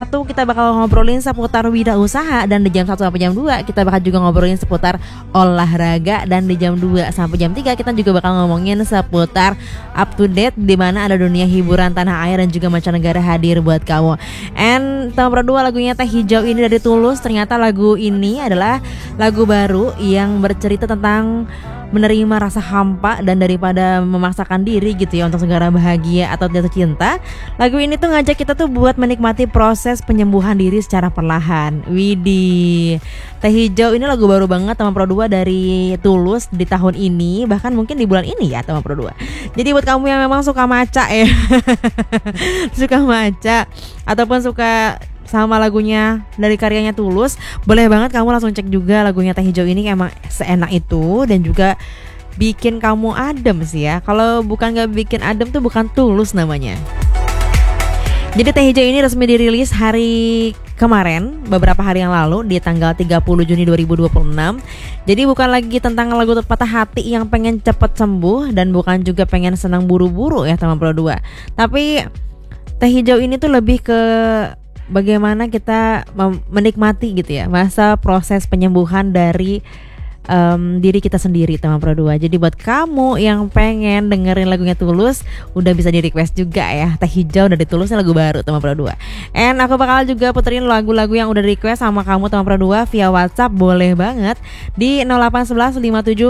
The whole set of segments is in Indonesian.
1 kita bakal ngobrolin seputar wirausaha, dan di jam 1 sampai jam 2 kita bakal juga ngobrolin seputar olahraga, dan di jam 2 sampai jam 3 kita juga bakal ngomongin seputar up to date di mana ada dunia hiburan tanah air dan juga mancanegara hadir buat kamu. And nomor 2 lagunya Teh Hijau ini dari Tulus. Ternyata lagu ini adalah lagu baru yang bercerita tentang menerima rasa hampa dan daripada memaksakan diri gitu ya untuk segera bahagia atau jatuh cinta. Lagu ini tuh ngajak kita tuh buat menikmati proses penyembuhan diri secara perlahan. Widih, Teh Hijau ini lagu baru banget teman Pro 2 dari Tulus di tahun ini, bahkan mungkin di bulan ini ya teman Pro 2. Jadi buat kamu yang memang suka maca ya suka maca ataupun suka sama lagunya dari karyanya Tulus, boleh banget kamu langsung cek juga lagunya Teh Hijau ini, emang seenak itu dan juga bikin kamu adem sih ya. Kalau bukan gak bikin adem tuh bukan Tulus namanya. Jadi Teh Hijau ini resmi dirilis hari kemarin, beberapa hari yang lalu di tanggal 30 Juni 2026. Jadi bukan lagi tentang lagu patah hati yang pengen cepet sembuh dan bukan juga pengen senang buru-buru ya teman Pro 2. Tapi Teh Hijau ini tuh lebih ke bagaimana kita menikmati gitu ya masa proses penyembuhan dari diri kita sendiri teman Pro 2. Jadi buat kamu yang pengen dengerin lagunya Tulus, udah bisa di request juga ya. Teh Hijau dari Tulus lagu baru teman Pro 2. And aku bakal juga puterin lagu-lagu yang udah request sama kamu teman Pro 2 via WhatsApp, boleh banget di 0811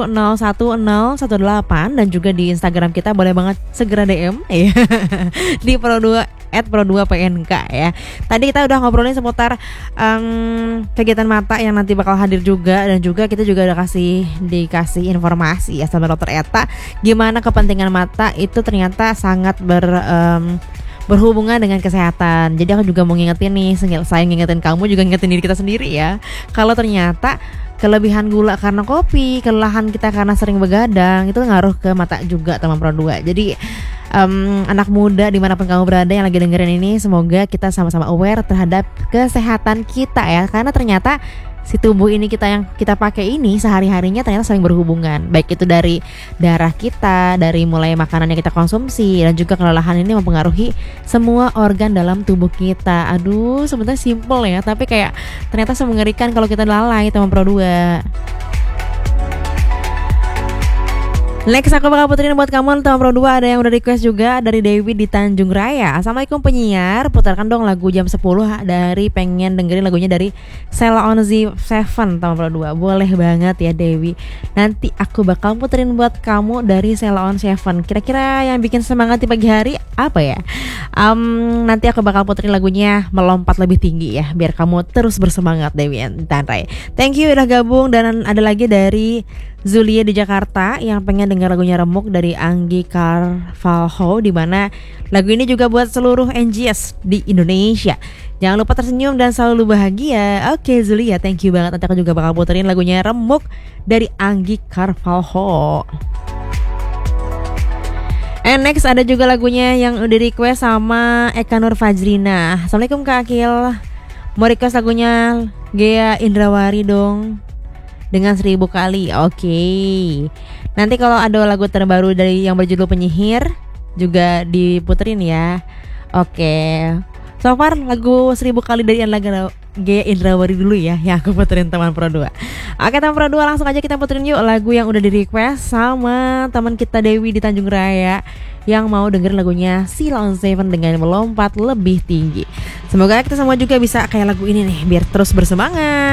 57011018 dan juga di Instagram kita boleh banget segera DM ya di Pro 2 @pro2pnk ya. Tadi kita udah ngobrolin seputar kegiatan mata yang nanti bakal hadir juga, dan juga kita juga udah dikasih informasi ya sama Dokter Eta gimana kepentingan mata itu ternyata sangat berhubungan dengan kesehatan. Jadi aku juga mau ngingetin nih, selain ngingetin kamu juga ngingetin diri kita sendiri ya. Kalau ternyata kelebihan gula karena kopi, kelelahan kita karena sering begadang, itu ngaruh ke mata juga teman Pro 2. Jadi anak muda dimanapun kamu berada yang lagi dengerin ini, semoga kita sama-sama aware terhadap kesehatan kita ya. Karena ternyata si tubuh ini yang kita pakai ini sehari-harinya ternyata saling berhubungan. Baik itu dari darah kita, dari mulai makanan yang kita konsumsi, dan juga kelelahan ini mempengaruhi semua organ dalam tubuh kita. Aduh, sebenarnya simple ya, tapi kayak ternyata mengerikan kalau kita lalai teman Pro 2. Next aku bakal puterin buat kamu teman Pro 2, ada yang udah request juga dari Dewi di Tanjung Raya. Assalamualaikum penyiar, putarkan dong lagu jam 10 dari pengen dengerin lagunya dari Sheila on the Seven teman Pro 2. Boleh banget ya Dewi. Nanti aku bakal puterin buat kamu dari Sheila on Seven. Kira-kira yang bikin semangat di pagi hari apa ya? Nanti aku bakal puterin lagunya Melompat Lebih Tinggi ya, biar kamu terus bersemangat Dewi Tanrai. Thank you udah gabung. Dan ada lagi dari Zulia di Jakarta yang pengen dengar lagunya Remuk dari Anggi Carvalho, di mana lagu ini juga buat seluruh NGS di Indonesia. Jangan lupa tersenyum dan selalu bahagia. Oke Zulia, thank you banget. Nanti aku juga bakal puterin lagunya Remuk dari Anggi Carvalho. And next ada juga lagunya yang udah request sama Eka Nur Fajrina. Assalamualaikum Kak Akil, mau request lagunya Gea Indrawari dong dengan 1000 kali. Oke. Nanti kalau ada lagu terbaru dari yang berjudul Penyihir juga diputerin ya. Oke. So far lagu 1000 kali dari Gea Indrawari dulu ya yang aku puterin teman Pro 2. Oke teman Pro 2, langsung aja kita puterin yuk lagu yang udah di request sama teman kita Dewi di Tanjung Raya yang mau dengerin lagunya Sheila on Seven dengan Melompat Lebih Tinggi. Semoga kita semua juga bisa kayak lagu ini nih biar terus bersemangat.